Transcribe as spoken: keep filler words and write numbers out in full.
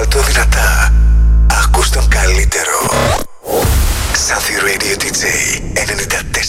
Βάλτο δυνατά. Ακούς τον καλύτερο. Safi Radio ντι τζέι ενενήντα τέσσερα.